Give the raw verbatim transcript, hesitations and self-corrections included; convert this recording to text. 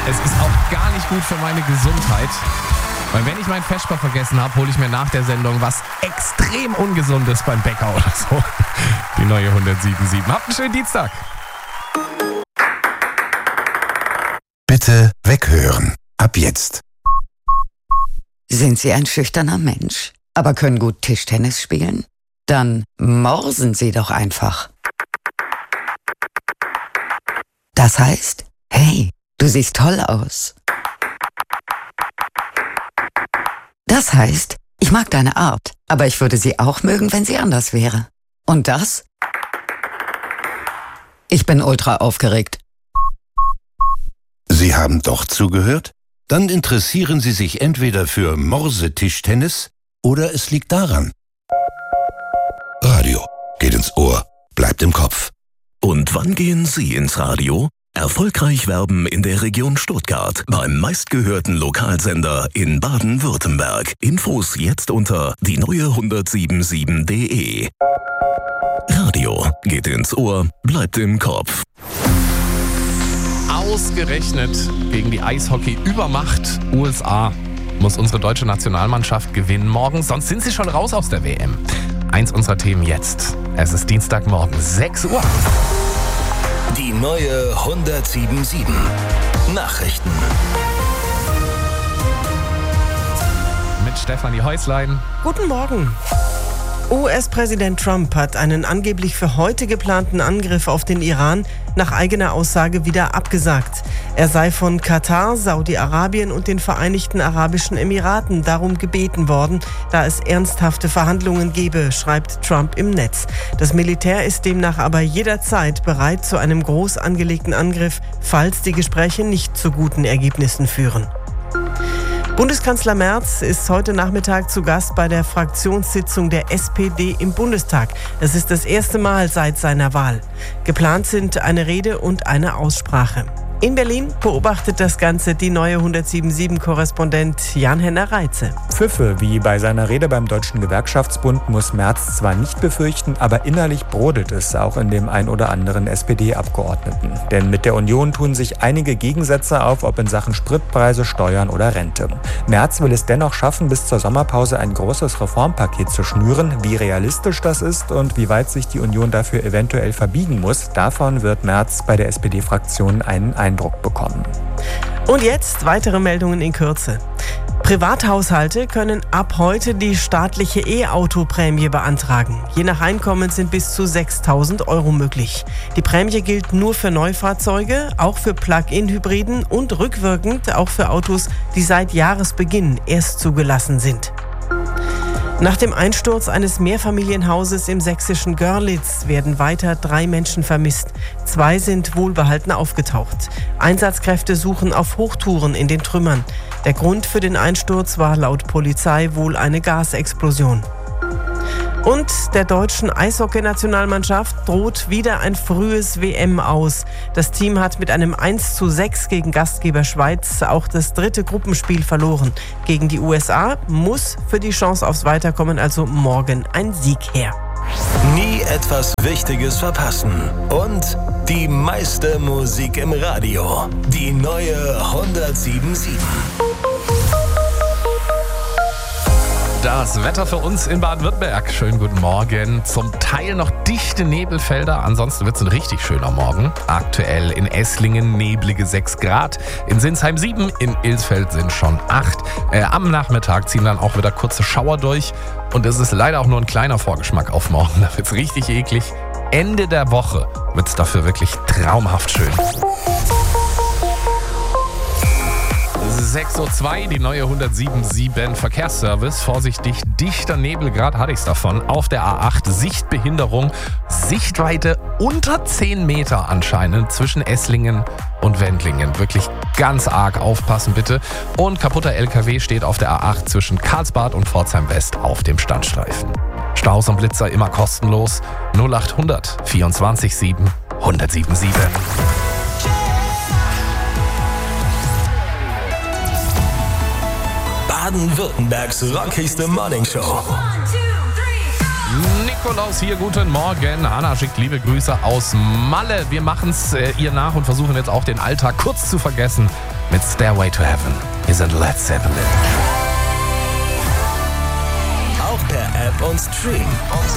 Es ist auch gar nicht gut für meine Gesundheit. Weil wenn ich meinen Vesper vergessen habe, hole ich mir nach der Sendung was extrem Ungesundes beim Bäcker oder so. Die neue hundertsieben Komma sieben. Habt einen schönen Dienstag. Bitte weghören. Ab jetzt. Sind Sie ein schüchterner Mensch, aber können gut Tischtennis spielen? Dann morsen Sie doch einfach. Das heißt, hey, du siehst toll aus. Das heißt, ich mag deine Art, aber ich würde sie auch mögen, wenn sie anders wäre. Und das? Ich bin ultra aufgeregt. Sie haben doch zugehört? Dann interessieren Sie sich entweder für Morse-Tischtennis oder es liegt daran. Radio geht ins Ohr, bleibt im Kopf. Und wann gehen Sie ins Radio? Erfolgreich werben in der Region Stuttgart beim meistgehörten Lokalsender in Baden-Württemberg. Infos jetzt unter die neue hundertsieben Komma sieben punkt de. Radio geht ins Ohr, bleibt im Kopf. Ausgerechnet gegen die Eishockey-Übermacht U S A muss unsere deutsche Nationalmannschaft gewinnen morgen, sonst sind sie schon raus aus der W M. Eins unserer Themen jetzt. Es ist Dienstagmorgen, sechs Uhr. Die neue hundertsieben Komma sieben. Nachrichten. Mit Stefanie Häuslein. Guten Morgen. U S-Präsident Trump hat einen angeblich für heute geplanten Angriff auf den Iran nach eigener Aussage wieder abgesagt. Er sei von Katar, Saudi-Arabien und den Vereinigten Arabischen Emiraten darum gebeten worden, da es ernsthafte Verhandlungen gebe, schreibt Trump im Netz. Das Militär ist demnach aber jederzeit bereit zu einem groß angelegten Angriff, falls die Gespräche nicht zu guten Ergebnissen führen. Bundeskanzler Merz ist heute Nachmittag zu Gast bei der Fraktionssitzung der S P D im Bundestag. Es ist das erste Mal seit seiner Wahl. Geplant sind eine Rede und eine Aussprache. In Berlin beobachtet das Ganze die neue hundertsieben Komma sieben-Korrespondent Jan-Henner Reitze. Pfiffe, wie bei seiner Rede beim Deutschen Gewerkschaftsbund, muss Merz zwar nicht befürchten, aber innerlich brodelt es auch in dem ein oder anderen S P D-Abgeordneten. Denn mit der Union tun sich einige Gegensätze auf, ob in Sachen Spritpreise, Steuern oder Rente. Merz will es dennoch schaffen, bis zur Sommerpause ein großes Reformpaket zu schnüren. Wie realistisch das ist und wie weit sich die Union dafür eventuell verbiegen muss, davon wird Merz bei der S P D-Fraktion einen Eindruck bekommen. Und jetzt weitere Meldungen in Kürze. Privathaushalte können ab heute die staatliche E-Auto-Prämie beantragen. Je nach Einkommen sind bis zu sechstausend Euro möglich. Die Prämie gilt nur für Neufahrzeuge, auch für Plug-in-Hybriden und rückwirkend auch für Autos, die seit Jahresbeginn erst zugelassen sind. Nach dem Einsturz eines Mehrfamilienhauses im sächsischen Görlitz werden weiter drei Menschen vermisst. Zwei sind wohlbehalten aufgetaucht. Einsatzkräfte suchen auf Hochtouren in den Trümmern. Der Grund für den Einsturz war laut Polizei wohl eine Gasexplosion. Und der deutschen Eishockey-Nationalmannschaft droht wieder ein frühes W M aus. Das Team hat mit einem eins zu sechs gegen Gastgeber Schweiz auch das dritte Gruppenspiel verloren. Gegen die U S A muss für die Chance aufs Weiterkommen also morgen ein Sieg her. Nie etwas Wichtiges verpassen. Und die meiste Musik im Radio. Die neue hundertsieben Komma sieben. Das Wetter für uns in Baden-Württemberg. Schönen guten Morgen. Zum Teil noch dichte Nebelfelder. Ansonsten wird es ein richtig schöner Morgen. Aktuell in Esslingen neblige sechs Grad. In Sinsheim sieben. In Ilsfeld sind schon acht. Äh, am Nachmittag ziehen dann auch wieder kurze Schauer durch. Und es ist leider auch nur ein kleiner Vorgeschmack auf morgen. Da wird es richtig eklig. Ende der Woche wird es dafür wirklich traumhaft schön. sechs Uhr zwei, die neue hundertsieben Komma sieben Verkehrsservice. Vorsichtig, dichter Nebel, gerade hatte ich es davon. Auf der A acht Sichtbehinderung, Sichtweite unter zehn Meter anscheinend zwischen Esslingen und Wendlingen. Wirklich ganz arg aufpassen bitte. Und kaputter L K W steht auf der A acht zwischen Karlsbad und Pforzheim West auf dem Standstreifen. Staus und Blitzer immer kostenlos. null acht hundert vierundzwanzig sieben hundertsieben Komma sieben. Baden-Württembergs rockigste Morningshow. Nikolaus hier, guten Morgen. Hanna schickt liebe Grüße aus Malle. Wir machen es äh, ihr nach und versuchen jetzt auch den Alltag kurz zu vergessen mit Stairway to Heaven. Wir sind Led Zeppelin. Auch per App und Stream.